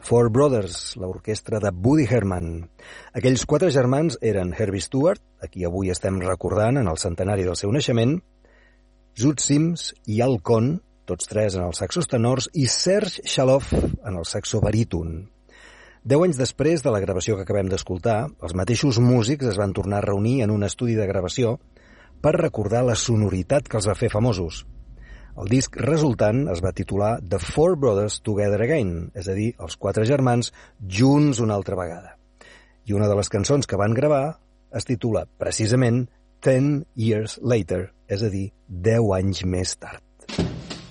Four Brothers, l'orquestra de Woody Herman. Aquells 4 germans eren Herbie Stewart, a qui avui estem recordant en el centenari del seu naixement, Zoot Sims i Al Cohn, tots 3 en els saxos tenors, i Serge Chaloff en el saxo baríton. 10 anys després de la gravació que acabem d'escoltar, els mateixos músics es van tornar a reunir en un estudi de gravació per recordar la sonoritat que els va fer famosos. El disc resultant es va titular The Four Brothers Together Again, és a dir, els 4 germans junts una altra vegada. I una de les cançons que van gravar es titula precisament 10 Years Later, és a dir, 10 anys més tard.